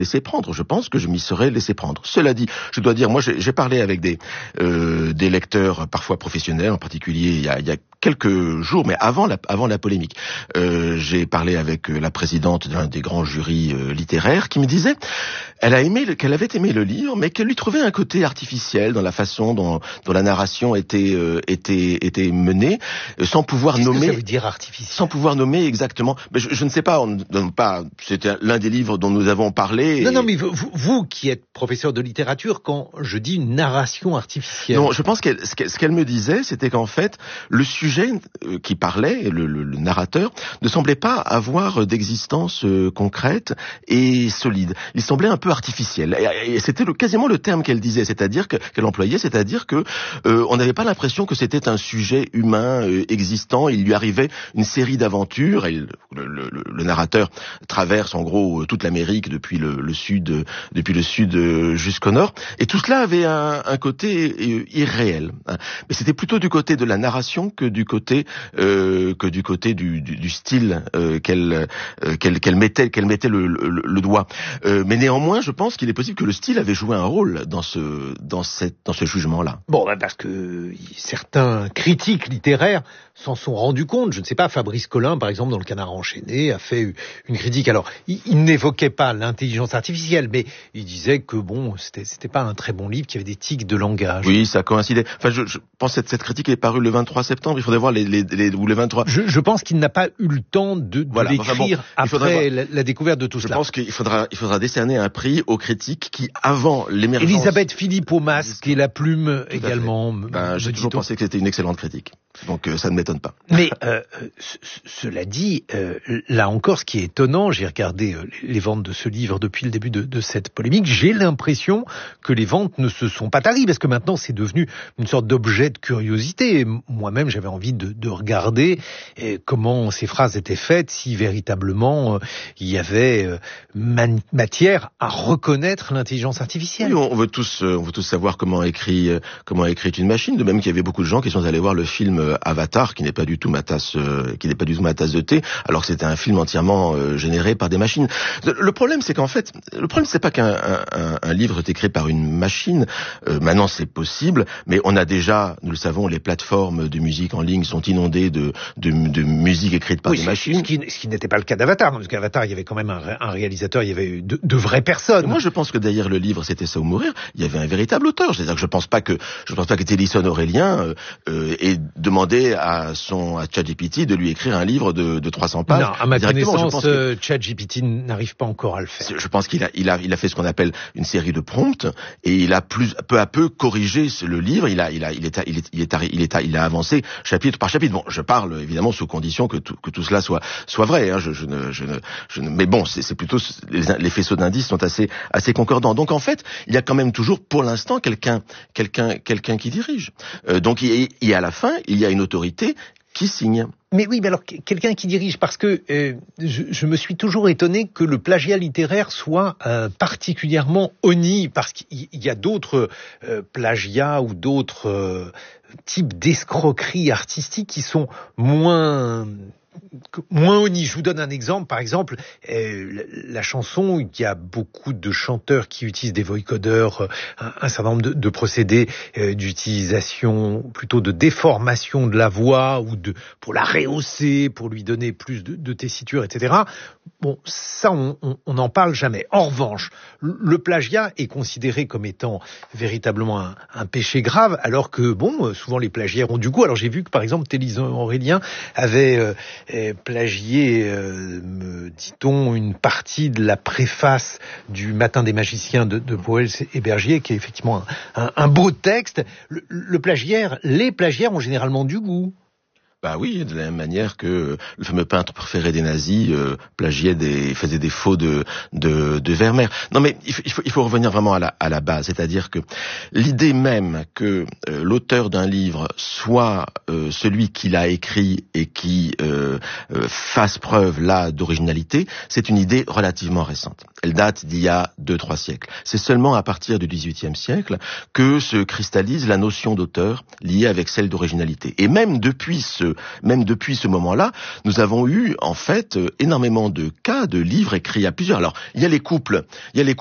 laisser prendre. Je pense que je m'y serais laissé prendre. Cela dit, je dois dire, moi j'ai parlé avec des lecteurs parfois professionnels, en particulier il y a quelques jours, mais avant la polémique. J'ai parlé avec la présidente d'un des grands jurys littéraires qui me disait qu'elle avait aimé le livre, mais qu'elle lui trouvait un côté artificiel dans la façon dont la narration était menée, sans pouvoir nommer. Qu'est-ce que ça veut dire artificiel ? Sans pouvoir nommer exactement. Mais je ne sais pas. C'était l'un des livres dont nous avons parlé. Non, mais vous qui êtes professeur de littérature, quand je dis une narration artificielle. Non, je pense ce qu'elle me disait, c'était qu'en fait, le sujet qui parlait, le narrateur, ne semblait pas avoir d'existence concrète et solide. Il semblait un peu artificiel. Et c'était quasiment le terme qu'elle disait, qu'elle employait, c'est-à-dire que on n'avait pas l'impression que c'était un sujet humain existant. Il lui arrivait une série d'aventures. Et le narrateur traverse en gros toute l'Amérique depuis le sud jusqu'au nord. Et tout cela avait un côté irréel. Mais c'était plutôt du côté de la narration que du côté du style qu'elle mettait le doigt. Mais néanmoins, je pense qu'il est possible que le style avait joué un rôle dans ce jugement-là. Bon, parce que certains critiques littéraires s'en sont rendus compte. Je ne sais pas, Fabrice Collin, par exemple, dans Le Canard enchaîné, a fait une critique. Alors, il n'évoquait pas l'intelligence artificielle, mais il disait que bon, c'était pas un très bon livre, qu'il y avait des tics de langage. Oui, ça coïncidait. Enfin, je pense que cette critique est parue le 23 septembre. Il faudrait voir ou les 23. Je pense qu'il n'a pas eu le temps de l'écrire après la découverte de tout cela. Je pense qu'il faudra décerner un prix aux critiques qui, avant l'émergence... Elisabeth Philippe au masque et la plume tout également. J'ai toujours pensé que c'était une excellente critique. Donc ça ne m'étonne pas. Mais cela dit, là encore, ce qui est étonnant, j'ai regardé les ventes de ce livre depuis le début de cette polémique, j'ai l'impression que les ventes ne se sont pas taries, parce que maintenant c'est devenu une sorte d'objet de curiosité. Moi-même, j'avais envie de regarder comment ces phrases étaient faites, si véritablement il y avait matière à reconnaître l'intelligence artificielle. Oui, on veut tous savoir comment écrit une machine, de même qu'il y avait beaucoup de gens qui sont allés voir le film Avatar, qui n'est pas du tout ma tasse de thé, alors que c'était un film entièrement généré par des machines. Le problème, c'est qu'en fait, c'est pas qu'un livre est écrit par une machine. Maintenant, c'est possible, mais on a déjà, nous le savons, les plateformes de musique en ligne sont inondées de musique écrite par des machines. Ce qui n'était pas le cas d'Avatar, parce qu'Avatar, il y avait quand même un réalisateur, il y avait de vraies personnes. Moi, je pense que derrière le livre, C'était ça ou mourir, il y avait un véritable auteur. C'est-à-dire que je pense pas que Télisson Aurélien ait demandé à ChatGPT de lui écrire un livre de 300 pages. Non, à ma connaissance, ChatGPT n'arrive pas encore à le faire. Je pense qu'il a fait ce qu'on appelle une série de prompts et il a peu à peu corrigé le livre. Il a avancé chapitre par chapitre. Bon, je parle évidemment sous condition que tout cela soit vrai. Hein. Mais bon, c'est plutôt les faisceaux d'indices sont assez concordants. Donc en fait, il y a quand même toujours pour l'instant quelqu'un qui dirige. Donc et à la fin, il y a une autorité qui signe. Mais oui, mais alors quelqu'un qui dirige, parce que je me suis toujours étonné que le plagiat littéraire soit particulièrement honni, parce qu'il y a d'autres plagiats ou d'autres types d'escroqueries artistiques qui sont moins honni. Je vous donne un exemple. Par exemple, la chanson, il y a beaucoup de chanteurs qui utilisent des voicodeurs, un certain nombre de procédés d'utilisation, plutôt de déformation de la voix ou pour la rehausser, pour lui donner plus de tessiture, etc. Bon, ça, on n'en parle jamais. En revanche, le plagiat est considéré comme étant véritablement un péché grave, alors que, bon, souvent les plagiaires ont du goût. Alors j'ai vu que, par exemple, Télisson Aurélien avait plagié, me dit-on, une partie de la préface du Matin des magiciens de Pauwels et Bergier, qui est effectivement un beau texte. Les plagiaires ont généralement du goût. Bah oui, de la même manière que le fameux peintre préféré des nazis faisait des faux de Vermeer. Non mais il faut revenir vraiment à la base, c'est-à-dire que l'idée même que l'auteur d'un livre soit celui qui l'a écrit et qui fasse preuve là d'originalité, c'est une idée relativement récente. Elle date d'il y a 2-3 siècles. C'est seulement à partir du XVIIIe siècle que se cristallise la notion d'auteur liée avec celle d'originalité. Et même depuis ce même depuis ce moment-là, nous avons eu en fait énormément de cas de livres écrits à plusieurs. Alors il y a les couples